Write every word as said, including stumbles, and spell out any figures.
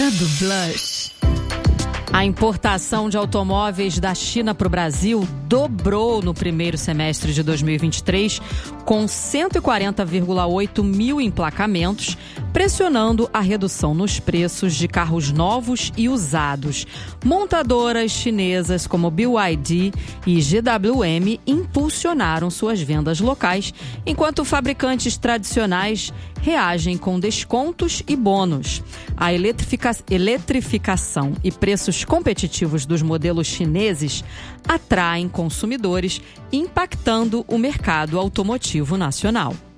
Hora do Blush. A importação de automóveis da China para o Brasil dobrou no primeiro semestre de dois mil e vinte e três, com cento e quarenta vírgula oito mil emplacamentos, pressionando a redução nos preços de carros novos e usados. Montadoras chinesas como B Y D e G W M impulsionaram suas vendas locais, enquanto fabricantes tradicionais reagem com descontos e bônus. A eletrifica- eletrificação e preços competitivos dos modelos chineses atraem consumidores, impactando o mercado automotivo nacional.